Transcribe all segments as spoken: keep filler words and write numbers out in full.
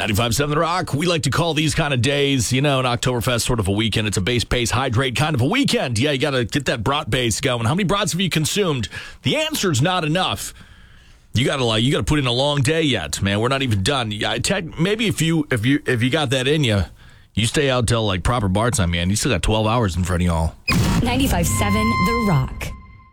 ninety-five point seven The Rock. We like to call these kind of days, you know, an Oktoberfest sort of a weekend. It's a base pace hydrate kind of a weekend. Yeah, you got to get that brat base going. How many brats have you consumed? The answer's not enough. You got to like, you got to put in a long day yet, man. We're not even done. I tech, maybe if you if you if you got that in you, you stay out till like proper bar time, man. You still got twelve hours in front of y'all. ninety-five point seven The Rock.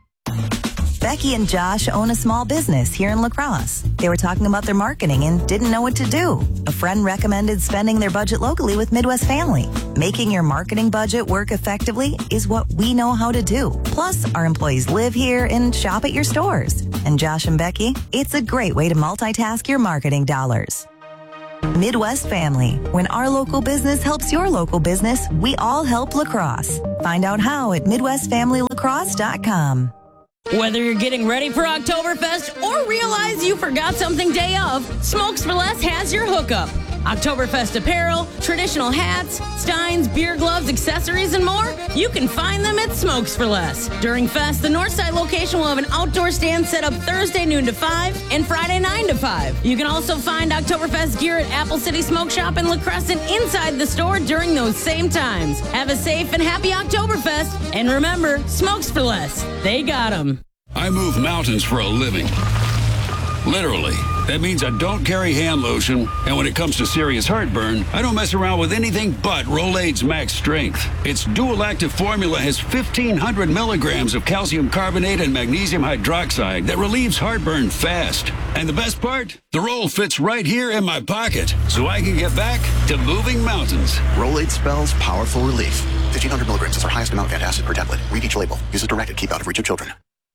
Becky and Josh own a small business here in La Crosse. They were talking about their marketing and didn't know what to do. A friend recommended spending their budget locally with Midwest Family. Making your marketing budget work effectively is what we know how to do. Plus, our employees live here and shop at your stores. And Josh and Becky, it's a great way to multitask your marketing dollars. Midwest Family. When our local business helps your local business, we all help La Crosse. Find out how at midwest family lacrosse dot com. Whether you're getting ready for Oktoberfest or realize you forgot something day of, Smokes for Less has your hookup. Oktoberfest apparel, traditional hats, steins, beer gloves, accessories, and more, you can find them at Smokes for Less. During Fest, the Northside location will have an outdoor stand set up Thursday noon to five and Friday nine to five. You can also find Oktoberfest gear at Apple City Smoke Shop in La Crescent inside the store during those same times. Have a safe and happy Oktoberfest, and remember, Smokes for Less. They got 'em. I move mountains for a living. Literally. That means I don't carry hand lotion, and when it comes to serious heartburn, I don't mess around with anything but Rolaids Max Strength. Its dual-active formula has fifteen hundred milligrams of calcium carbonate and magnesium hydroxide that relieves heartburn fast. And the best part? The roll fits right here in my pocket, so I can get back to moving mountains. Rolaids spells powerful relief. fifteen hundred milligrams is our highest amount of antacid per tablet. Read each label. Use as directed. Keep out of reach of children.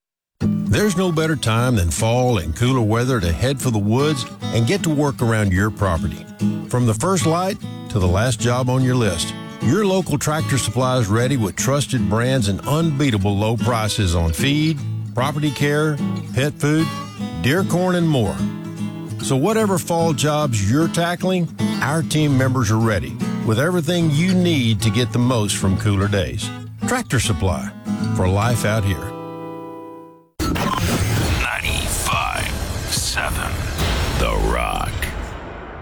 There's no better time than fall and cooler weather to head for the woods and get to work around your property. From the first light to the last job on your list, your local Tractor Supply is ready with trusted brands and unbeatable low prices on feed, property care, pet food, deer corn, and more. So whatever fall jobs you're tackling, our team members are ready with everything you need to get the most from cooler days. Tractor Supply, for life out here. ninety-five point seven